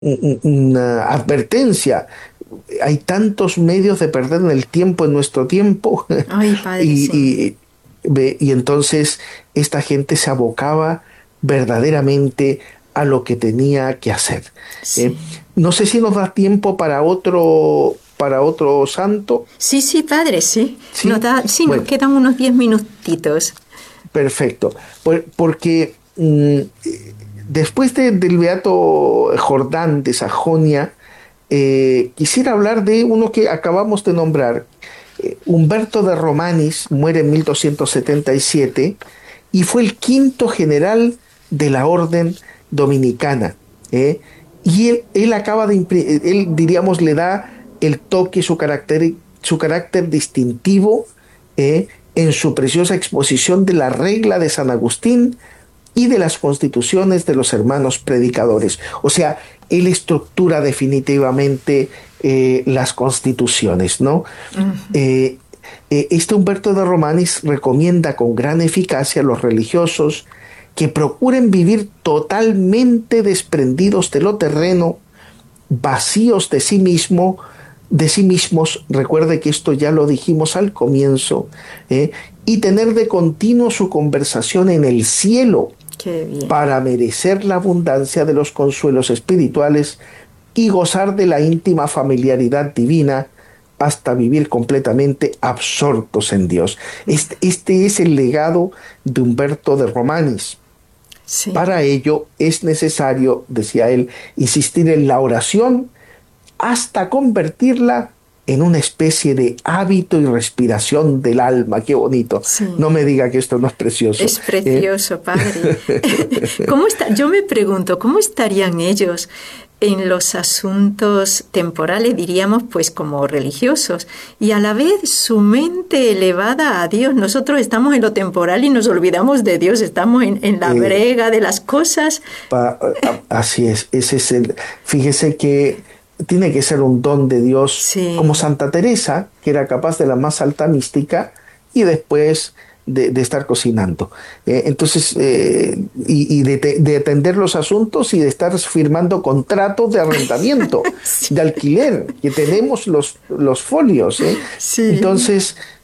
una advertencia. Hay tantos medios de perder el tiempo en nuestro tiempo Ay, padre, y, sí. y entonces esta gente se abocaba verdaderamente a lo que tenía que hacer. Sí. ¿eh? No sé si nos da tiempo para otro santo. Sí, sí, padre, sí. Sí, Sí, nos bueno, quedan unos 10 minutitos. perfecto. Porque después del Beato Jordán de Sajonia, quisiera hablar de uno que acabamos de nombrar. Humberto de Romanis muere en 1277 y fue el quinto general de la orden dominicana. ¿eh? Y él acaba él diríamos le da el toque, su carácter distintivo ¿eh? en su preciosa exposición de la regla de San Agustín y de las constituciones de los hermanos predicadores. O sea, él estructura definitivamente las constituciones, ¿no? Eh, este Humberto de Romanis recomienda con gran eficacia a los religiosos que procuren vivir totalmente desprendidos de lo terreno, vacíos de sí mismos, recuerde que esto ya lo dijimos al comienzo, y tener de continuo su conversación en el cielo Qué bien. para merecer la abundancia de los consuelos espirituales y gozar de la íntima familiaridad divina hasta vivir completamente absortos en Dios. Este es el legado de Humberto de Romanis. Sí. Para ello es necesario, decía él, insistir en la oración hasta convertirla en una especie de hábito y respiración del alma. Qué bonito. Sí. No me diga que esto no es precioso. Es precioso, padre. Yo me pregunto, ¿cómo estarían ellos en los asuntos temporales, diríamos, pues como religiosos, y a la vez su mente elevada a Dios? Nosotros estamos en lo temporal y nos olvidamos de Dios, estamos en la Eh, brega de las cosas. Así es, ese es fíjese que tiene que ser un don de Dios, como Sí, Santa Teresa, que era capaz de la más alta mística y después de estar cocinando. Entonces, y de atender los asuntos y de estar firmando contratos de arrendamiento, sí, de alquiler, que tenemos los folios. sí. Entonces,